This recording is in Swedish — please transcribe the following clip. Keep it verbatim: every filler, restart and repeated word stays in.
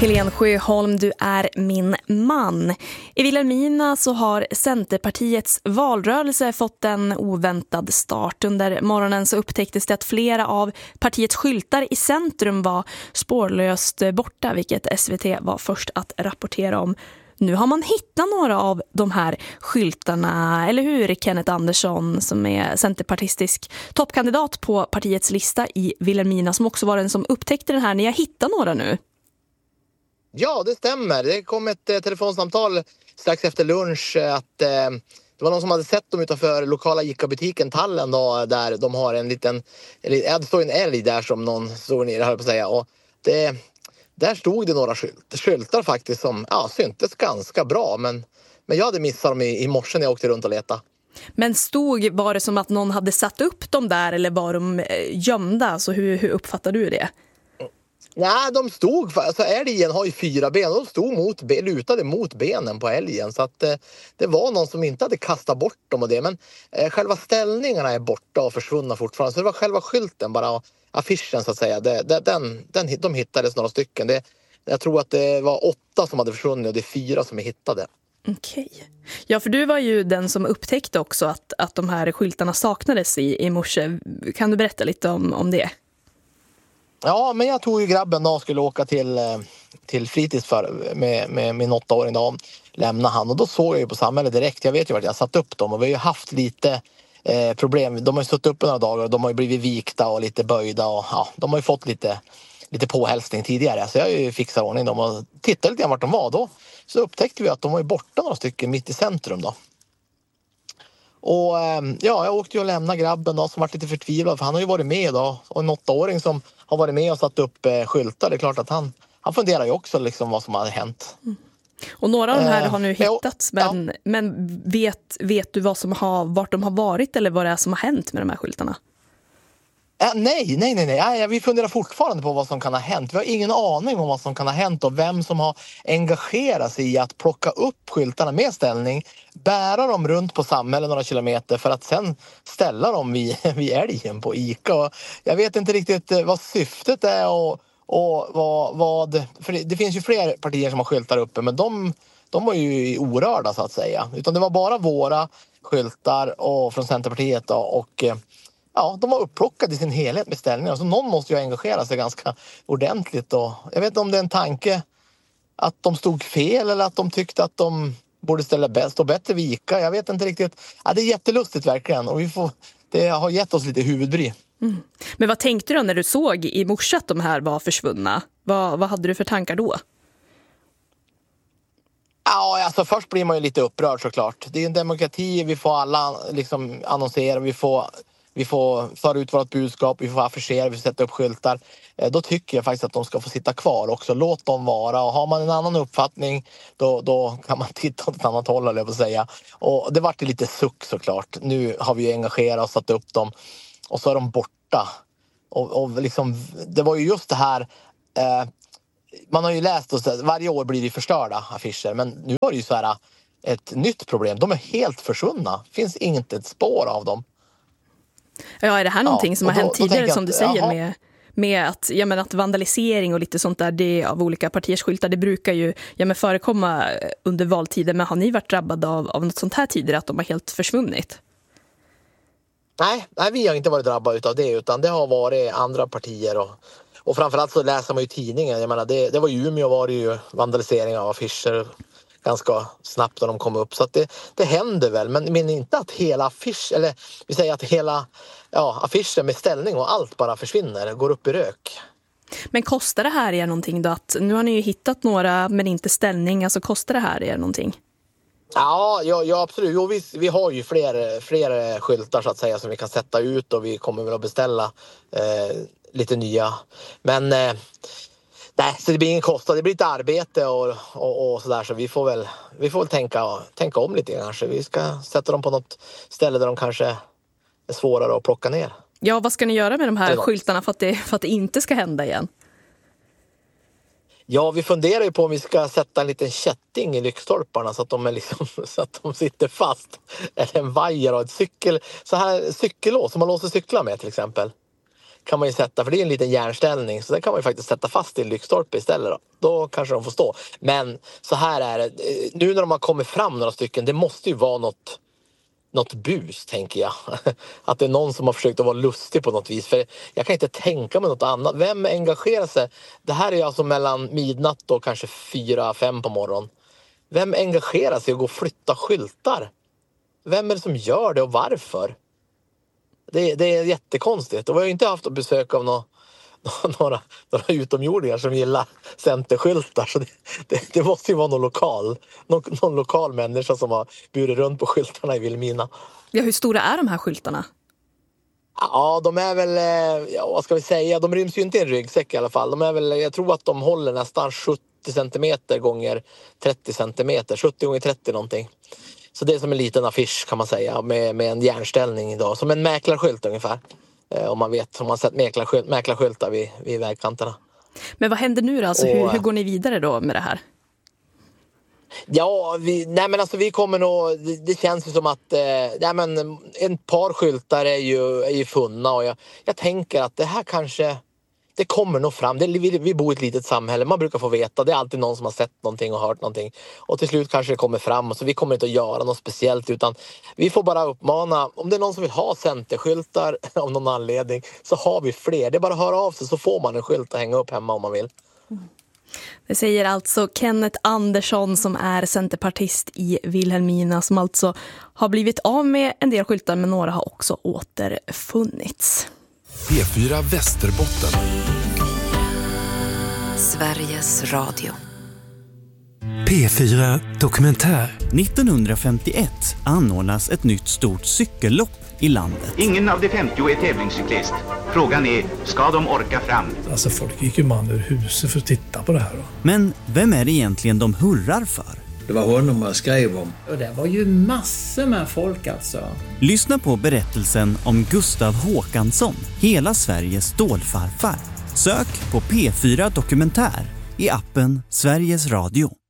Helene Sjöholm, du är min man. I Vilhelmina så har Centerpartiets valrörelse fått en oväntad start. Under morgonen så upptäcktes det att flera av partiets skyltar i centrum var spårlöst borta, vilket S V T var först att rapportera om. Nu har man hittat några av de här skyltarna, eller hur Kenneth Andersson, som är centerpartistisk toppkandidat på partiets lista i Vilhelmina, som också var den som upptäckte den här. Ni har hittat några nu. Ja, det stämmer. Det kom ett eh, telefonsamtal strax efter lunch eh, att eh, det var någon som hade sett dem utanför lokala ICA-butiken Tallen då, där de har en liten, eller, ja, det står en älg där som någon stod nere, höll på att säga. Och det, där stod det några skylt, skyltar faktiskt som ja, syntes ganska bra, men, men jag hade missat dem i, i morse när jag åkte runt och letade. Men stod, var det som att någon hade satt upp dem där eller var de gömda? Alltså hur, hur uppfattar du det? Nej, de stod, alltså älgen har ju fyra ben och de stod mot, lutade mot benen på älgen, så att eh, det var någon som inte hade kastat bort dem och det, men eh, själva ställningarna är borta och försvunna fortfarande, så det var själva skylten, bara affischen så att säga, det, det, den, den, de hittades några stycken. Det, jag tror att det var åtta som hade försvunnit och det är fyra som är hittade. Okej. Ja, för du var ju den som upptäckte också att, att de här skyltarna saknades i, i morse. Kan du berätta lite om, om det? Ja, men jag tog ju grabben och skulle åka till, till fritids för, med, med min åttaåring då, lämna han. Och då såg jag ju på samhället direkt, jag vet ju vart jag satt upp dem och vi har ju haft lite eh, problem. De har ju stått upp några dagar och de har ju blivit vikta och lite böjda och ja, de har ju fått lite, lite påhälsning tidigare. Så jag har ju fixat ordning dem och tittade lite grann vart de var då. Så upptäckte vi att de var ju borta några stycken mitt i centrum då. Och ja, jag åkte ju och lämnade grabben då, som var lite förtvivlad, för han har ju varit med då, och en åttaåring som har varit med och satt upp eh, skyltar. Det är klart att han, han funderar ju också liksom vad som hade hänt. Mm. Och några av de här eh, har nu hittats, ja, men, ja. men vet, vet du vad som har, vart de har varit eller vad det är som har hänt med de här skyltarna? Äh, nej, nej, nej, nej. Vi funderar fortfarande på vad som kan ha hänt. Vi har ingen aning om vad som kan ha hänt och vem som har engagerat sig i att plocka upp skyltarna med ställning, bära dem runt på samhället några kilometer för att sen ställa dem vid, vid älgen på ICA. Och jag vet inte riktigt vad syftet är och, och vad, vad... För det, det finns ju fler partier som har skyltar uppe, men de, de var ju orörda så att säga. Utan det var bara våra skyltar och från Centerpartiet då, och... Ja, de var upplockade i sin helhet med ställningar. Så någon måste ju engagera sig ganska ordentligt. Och jag vet inte om det är en tanke att de stod fel eller att de tyckte att de borde ställa bäst och bättre vika. Jag vet inte riktigt. Ja, det är jättelustigt verkligen. Och vi får, det har gett oss lite huvudbry. Mm. Men vad tänkte du när du såg i morse att de här var försvunna? Vad, vad hade du för tankar då? Ja, alltså först blir man ju lite upprörd såklart. Det är en demokrati. Vi får alla liksom annonsera. Vi får... Vi får föra ut vårt budskap, vi får affischera, vi får sätta upp skyltar. Då tycker jag faktiskt att de ska få sitta kvar också. Låt dem vara. Och har man en annan uppfattning, då, då kan man titta åt ett annat håll, eller jag vill säga. Och det vart lite suck såklart. Nu har vi engagerat och satt upp dem. Och så är de borta. Och, och liksom, det var ju just det här... Eh, man har ju läst och så, varje år blir det förstörda affischer. Men nu var det ju så här ett nytt problem. De är helt försvunna. Det finns inget ett spår av dem. Ja, är det här någonting ja, som har då, hänt tidigare att, som du säger jaha. med, med att, ja, men att vandalisering och lite sånt där det, av olika partiers skyltar, det brukar ju ja, men förekomma under valtider, men har ni varit drabbade av, av något sånt här tidigare att de har helt försvunnit? Nej, nej, vi har inte varit drabbade av det, utan det har varit andra partier och, och framförallt så läser man ju tidningen. Jag menar, det, det var ju Umeå var det ju vandalisering av affischer ganska snabbt när de kom upp. Så att det, det händer väl, men, men inte att hela affisch, eller vi säger att hela ja, affischer med ställning och allt bara försvinner, går upp i rök. Men kostar det här er någonting då? Att, nu har ni ju hittat några men inte ställning, alltså kostar det här er någonting? Ja, ja, ja absolut. Jo, vi, vi har ju fler, fler skyltar så att säga som vi kan sätta ut och vi kommer väl att beställa eh, lite nya. Men eh, nej, så det blir ingen kostnad. Det blir lite arbete och, och, och sådär. Så vi får väl, vi får väl tänka, tänka om lite kanske. Vi ska sätta dem på något ställe där de kanske är svårare att plocka ner. Ja, vad ska ni göra med de här skyltarna för att, det, för att det inte ska hända igen? Ja, vi funderar ju på om vi ska sätta en liten kätting i lyktstolparna så att de är liksom, så att de sitter fast. Eller en vajer och ett cykel, så här cykellås som man låser cyklar med till exempel. kan man ju sätta, för det är en liten järnställning, så där kan man ju faktiskt sätta fast i en lyktstolpe istället då. Då kanske de får stå. Men så här är det, nu när de har kommit fram några stycken, det måste ju vara något något bus, tänker jag. Att det är någon som har försökt att vara lustig på något vis. För jag kan inte tänka mig något annat. Vem engagerar sig? Det här är alltså mellan midnatt och kanske fyra, fem på morgonen. Vem engagerar sig och går och flytta skyltar? Vem är det som gör det och varför? Det, det är jättekonstigt. Och vi har ju inte haft besök av några, några, några utomjordingar som gillar centerskyltar. Så det, det, det måste ju vara någon lokal, någon, någon lokal människa som har burit runt på skyltarna i Vilhelmina. Ja, hur stora är de här skyltarna? Ja, de är väl, ja, vad ska vi säga, de ryms ju inte i en ryggsäck i alla fall. De är väl, jag tror att de håller nästan sjuttio centimeter gånger trettio centimeter, sjuttio gånger trettio någonting. Så det är som en liten affisch kan man säga, med, med en järnställning idag, som en mäklarskylt ungefär. Eh, om man vet, om man sett mäklarskylt, mäklarskyltar vid, vid vägkanterna. Men vad händer nu då? Alltså, och, hur, hur går ni vidare då med det här? Ja, vi, nej men alltså vi kommer nog, det, det känns ju som att eh, nej men en par skyltar är ju, är ju funna, och jag, jag tänker att det här kanske, det kommer nog fram. Det, vi, vi bor i ett litet samhälle, man brukar få veta, det är alltid någon som har sett någonting och hört någonting. Och till slut kanske det kommer fram, så vi kommer inte att göra något speciellt, utan vi får bara uppmana, om det är någon som vill ha centerskyltar av någon anledning, så har vi fler. Det är bara att höra av sig, så får man en skylt att hänga upp hemma om man vill. Mm. Det säger alltså Kenneth Andersson, som är centerpartist i Vilhelmina, som alltså har blivit av med en del skyltar, men några har också återfunnits. P fyra Västerbotten. Sveriges Radio. P fyra Dokumentär. nittonhundrafemtioett anordnas ett nytt stort cykellopp i landet. Ingen av de femtio är tävlingscyklist. Frågan är, ska de orka fram? Alltså folk gick ju man ur huset för att titta på det här då. Men vem är det egentligen de hurrar för? Det var honom man skrev om. Och det var ju massor med folk alltså. Lyssna på berättelsen om Gustav Håkansson, hela Sveriges stålfarfar. Sök på P fyra Dokumentär i appen Sveriges Radio.